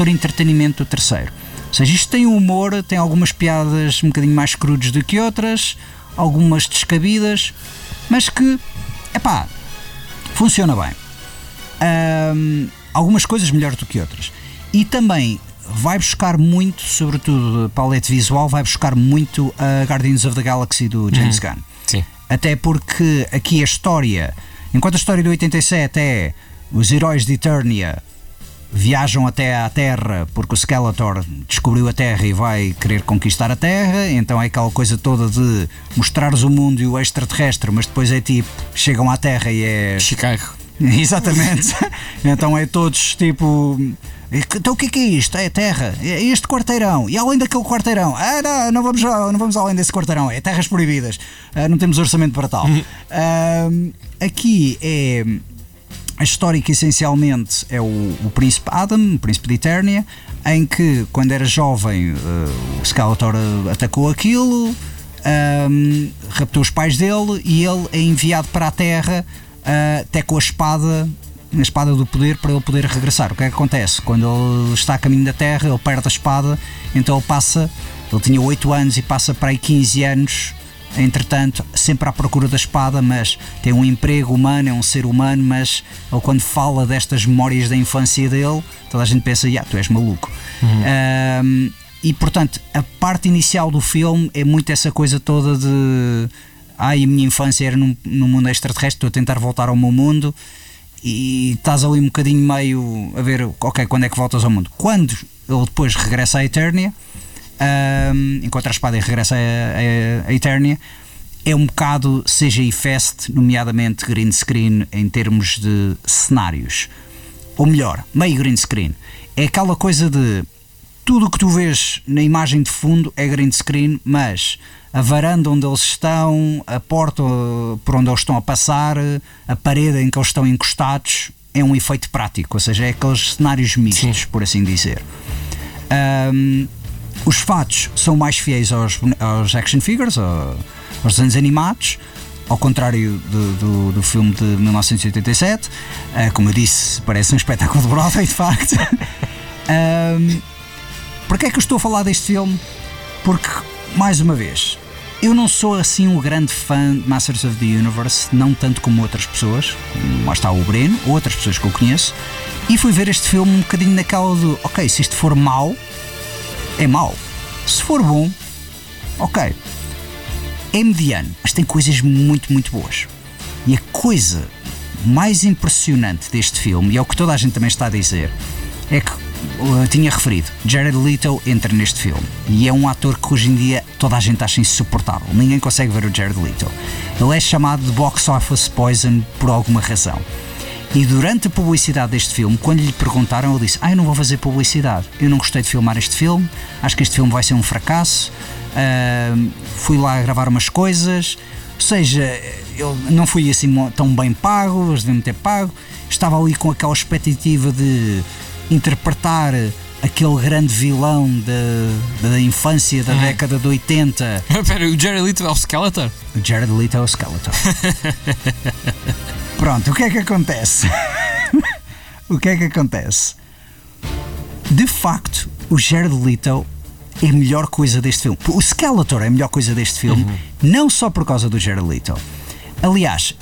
entretenimento do terceiro. Ou seja, isto tem um humor, tem algumas piadas um bocadinho mais crudes do que outras, algumas descabidas, mas que, funciona bem. Algumas coisas melhores do que outras. E também vai buscar muito, sobretudo a palete visual, vai buscar muito a Guardians of the Galaxy do James Gunn. Sim. Até porque aqui a história, enquanto a história do 87 é os heróis de Eternia viajam até à Terra porque o Skeletor descobriu a Terra e vai querer conquistar a Terra, então é aquela coisa toda de mostrar-nos o mundo e o extraterrestre, mas depois é tipo, chegam à Terra e é... Chicago. Exatamente. Então é todos tipo... Então o que é isto? É Terra, é este quarteirão, e além daquele quarteirão, não vamos além desse quarteirão, é terras proibidas, não temos orçamento para tal. Aqui é a história que essencialmente é o príncipe Adam, o príncipe de Eternia, em que quando era jovem o Skeletor atacou aquilo, raptou os pais dele e ele é enviado para a Terra até com a espada do poder para ele poder regressar. O que é que acontece? Quando ele está a caminho da Terra, ele perde a espada, então ele tinha 8 anos e passa para aí 15 anos, entretanto, sempre à procura da espada, mas tem um emprego humano, é um ser humano, mas ele quando fala destas memórias da infância dele, toda a gente pensa, tu és maluco. E portanto, a parte inicial do filme é muito essa coisa toda de a minha infância era num mundo extraterrestre, estou a tentar voltar ao meu mundo, e estás ali um bocadinho meio a ver, ok, quando é que voltas ao mundo? Quando ele depois regressa à Eternia, encontra a espada e regressa a Eternia, é um bocado CGI Fest, nomeadamente green screen em termos de cenários, ou melhor, meio green screen. É aquela coisa de tudo o que tu vês na imagem de fundo é green screen, mas a varanda onde eles estão, a porta por onde eles estão a passar, a parede em que eles estão encostados é um efeito prático, ou seja, é aqueles cenários mistos. Sim. Por assim dizer. Os fatos são mais fiéis aos action figures, aos desenhos animados, ao contrário do filme de 1987. Como eu disse, parece um espetáculo de Broadway, de facto. Porquê é que eu estou a falar deste filme? Porque, mais uma vez, eu não sou assim um grande fã de Masters of the Universe, não tanto como outras pessoas, como lá está o Breno, ou outras pessoas que eu conheço, e fui ver este filme um bocadinho naquela do, ok, se isto for mau, é mau. Se for bom, ok. É mediano, mas tem coisas muito, muito boas. E a coisa mais impressionante deste filme, e é o que toda a gente também está a dizer, é que eu tinha referido, Jared Leto entra neste filme e é um ator que hoje em dia toda a gente acha insuportável, ninguém consegue ver o Jared Leto. Ele é chamado de box office poison por alguma razão, e durante a publicidade deste filme, quando lhe perguntaram, ele disse, eu não vou fazer publicidade, eu não gostei de filmar este filme, acho que este filme vai ser um fracasso, fui lá gravar umas coisas, ou seja, eu não fui assim tão bem pago, eles deviam me ter pago, estava ali com aquela expectativa de interpretar aquele grande vilão da infância da década de 80. Espera, o Jared Leto é o Skeletor? O Jared Leto é o Skeletor. Pronto, o que é que acontece? O que é que acontece? De facto, o Jared Leto é a melhor coisa deste filme. O Skeletor é a melhor coisa deste filme, não só por causa do Jared Leto. Aliás,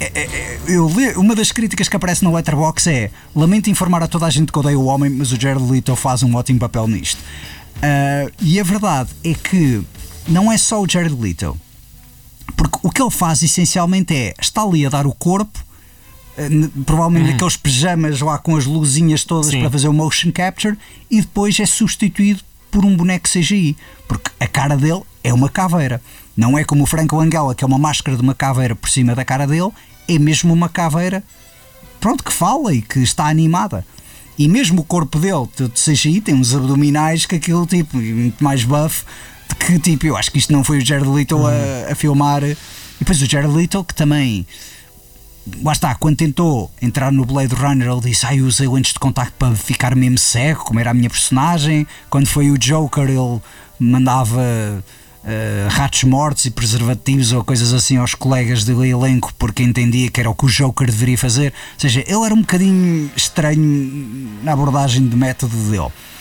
uma das críticas que aparece no Letterboxd é: lamento informar a toda a gente que odeia o homem, mas o Jared Leto faz um ótimo papel nisto. E a verdade é que não é só o Jared Leto, porque o que ele faz essencialmente é, está ali a dar o corpo, provavelmente naqueles pijamas lá com as luzinhas todas. Sim. Para fazer o motion capture, e depois é substituído por um boneco CGI, porque a cara dele é uma caveira. Não é como o Franco Langella, que é uma máscara de uma caveira por cima da cara dele, é mesmo uma caveira, pronto, que fala e que está animada. E mesmo o corpo dele, de CGI, tem uns abdominais que aquilo tipo, muito mais buff, que tipo, eu acho que isto não foi o Jared Leto a filmar. E depois o Jared Leto, que também, lá está, quando tentou entrar no Blade Runner, ele disse, eu usei lentes de contacto para ficar mesmo cego, como era a minha personagem. Quando foi o Joker, ele mandava ratos mortos e preservativos ou coisas assim aos colegas do elenco, porque entendia que era o que o Joker deveria fazer. Ou seja, ele era um bocadinho estranho na abordagem de método dele.